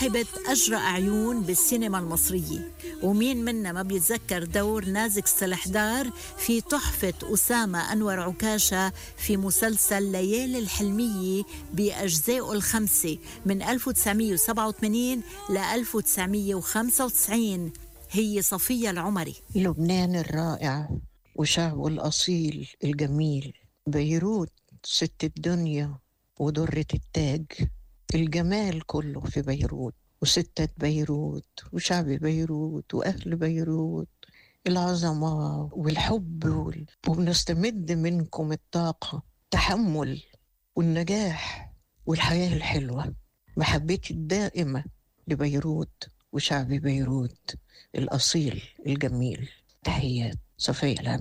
صاحبة أجرأ عيون بالسينما المصرية، ومين منا ما بيتذكر دور نازك السلحدار في تحفة أسامة أنور عكاشة في مسلسل ليالي الحلمية بأجزائه الخمسة من 1987 ل 1995. هي صفية العمري. لبنان الرائع وشعبه الأصيل الجميل، بيروت ست الدنيا ودرة التاج، الجمال كله في بيروت وستة بيروت وشعب بيروت وأهل بيروت، العظمة والحب وبنستمد منكم الطاقة، تحمل والنجاح والحياة الحلوة. محبتي الدائمة لبيروت وشعب بيروت الأصيل الجميل. تحيات صفية العمري.